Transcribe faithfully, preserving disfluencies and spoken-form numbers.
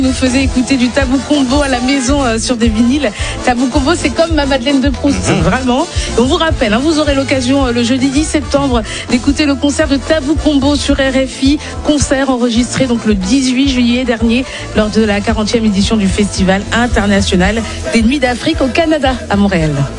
Nous faisait écouter du Tabou Combo à la maison euh, sur des vinyles. Tabou Combo, c'est comme ma Madeleine de Proust, mmh. vraiment. Et on vous rappelle, hein, vous aurez l'occasion euh, le jeudi dix septembre d'écouter le concert de Tabou Combo sur R F I. Concert enregistré donc le dix-huit juillet dernier lors de la quarantième édition du Festival international des Nuits d'Afrique au Canada à Montréal.